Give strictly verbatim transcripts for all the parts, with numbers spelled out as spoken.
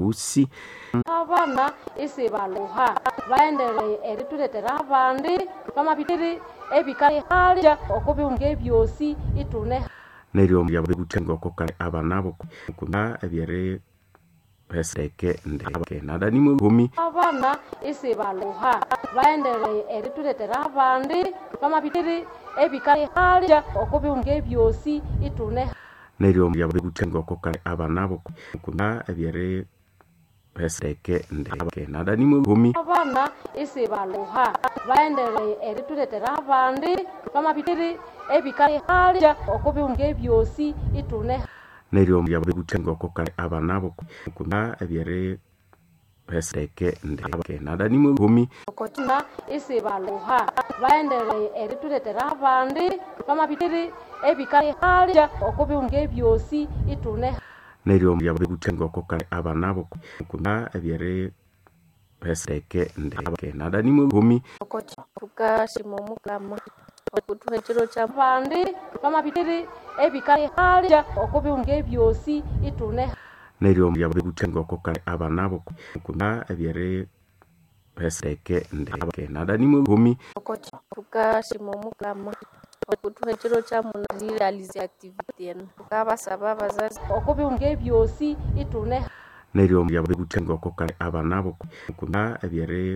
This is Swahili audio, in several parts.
usi abana isibaluha baendele erituletera abandi bamabitiri ebikali halya okubunge byosi itune neryo byabuguthenga okokale abana bo kuna ebyere peseke ndeke nada nimwe gumi abana isibaluha baendele erituletera abandi bamabitiri ebikali halya okubunge byosi itune neryo byabuguthenga okokale abana bo kuna ebyere peseke ndeke nada nimwe gumi abana isibaluha baendele erituletera abandi bamabitiri ebikali halya okubunge byosi itune neryo byabuguthenga okokale abana bo kuna ebyere peseke ndeke nada nimwe gumi okotuna isibaluha baendele erituletera abandi bamabitiri ebikali halya okubunge byosi itune neryo byabuguthenga okokale abana bo kuna ebyere peseke ndeke nada nimwe gumi okotuka simomukama okutuha ekiro kyabandi bamabitiri ebikali halya okubunge byosi itune neryo byabuguthenga okokale abana bo kuna ebyere peseke ndeke nada nimwe gumi okotuka simomukama okutuha ekiro kyamunali realize activity eno tukabasaba abazazi okubunge byosi itune neryo byabuguthenga okokale abana bo kuna ebyere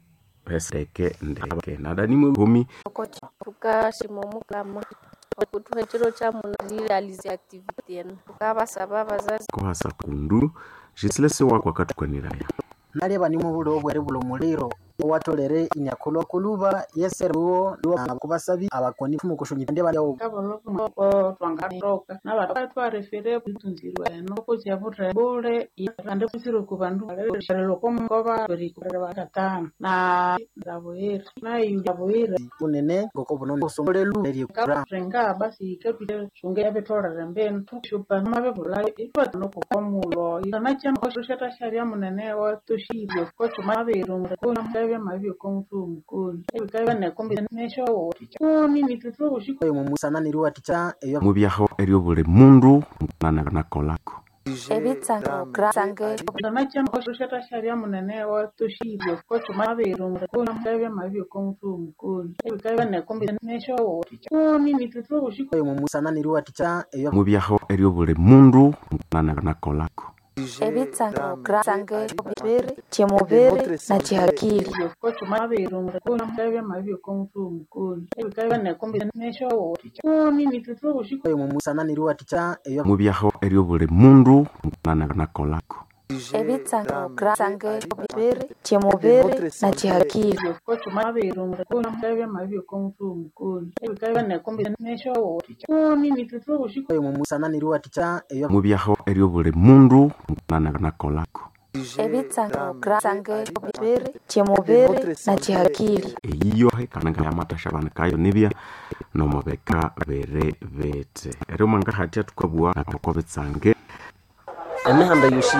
peseke ndeke nada nimwe gumi okotuka simomukama okutuha ekiro kyamunali realize activity eno tukabasaba abazazi kohasa kundu jisilese wako akatukwaniraya naleba ni mubulo obwere bulo muliro owatolere inyakulwa kuluba yeseruo kubasabi abakoni mu kushunyita ndeba yawo kabolo ko twangaroka n'abatwa twa refere butunzirwa no ko cyabure bole yande kusiro ku bantu rero ko ngoba bari kureba bakatana na ndaboyera na yudaboyera unene ngoko buno usomole lu eri kura renga basi kepite shunge yabetora rembeni tuchupa mabe bula ipata no komulo yana cyane ko shoshata sharia munene wa tushiro ko tumabero ko nambaye mabyo ko mfumu ko ebikaba ne kombi nesho kuni nitutu ushiko mu musana ni ruwa ticha eyo mu byaho eryo bule mundu nana nakolako ebitsango krasange yana cyane ko shoshata sharia munene wa tushiro ko tumabero ko nambaye mabyo ko mfumu ko ebikaba ne kombi nesho kuni nitutu ushiko mu musana ni ruwa ticha eyo mu byaho eryo bule mundu nana nakolako ebitsango krasange bibiri cyemubiri na cyakili ko tumabero ko nambaye mabyo ko mfumu ko ebikaba ne kombi nesho kuni nitutu ushiko mu musana ni ruwa ticha eyo mu byaho eryo bule mundu nana nakolako ebitsango krasange bibiri cyemubiri na cyakili ko tumabero ko nambaye mabyo ko mfumu ko ebikaba ne kombi nesho kuni nitutu ushiko mu musana ni ruwa ticha eyo mu byaho eryo bule mundu nana nakolako ebitsango krasange bibiri cyemubiri na cyakili eyiyo kananga yamatasha banakayo nibya nomobeka bere bete ero manga hatya tukabua nakobetsange emihanda yoshi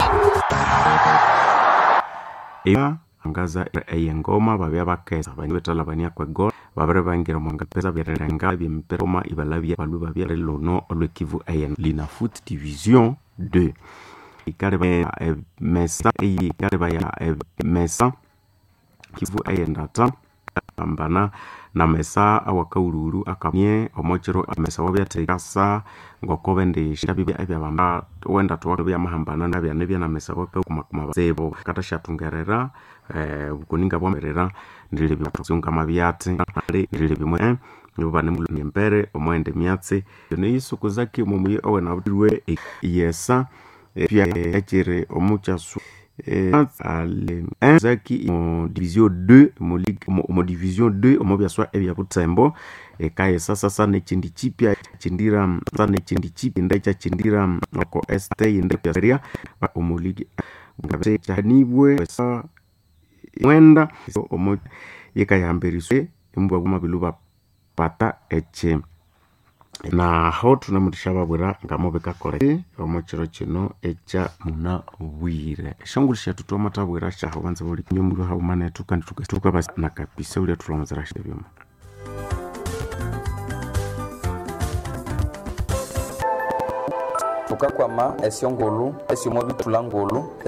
eba angaza eyengoma babya bakeza banyetala banya kwa gol babere bangira mwanga pesa berenga byempema ibalabya balu babya lono olwekivu ayen lina foot division deux ikare ba mesa ikare ba mesa kivu ayen data ambana na mesa awakaururu akamye omochero mesa wabya tekasa ngokobende shabibi abya bamba wenda to bya mahambana nabya nebya na mesa waka kumakuma zebo kata shatungerera eh kuninga bomberera ndile byatsunga mabyate ndile bimwe nyubane mu nyembere omwende myatse ne yisuku zaki mumuye owena bdirwe yesa pia ekire omuchasu ale zaki mo division deux mo ligue mo division deux mo byaswa ebya butsembo ekaye sasa sana chindi chipya chindira sana chindi chipya ndacha chindira ko este inde pya ba mo ligue ngabe chanibwe sa mwenda omo yekayamberiswe imbwa guma biluba pata eche na hotu na mutishaba bwera ngamobeka kore omochiro kino echa muna wire shongulisha tutwa matabwera shaho banze boli nyumuru ha umane tukandi tukatuka basi na kapisa uli tulomzera shebyo tukakwama esiongolo esiomo bitulangolo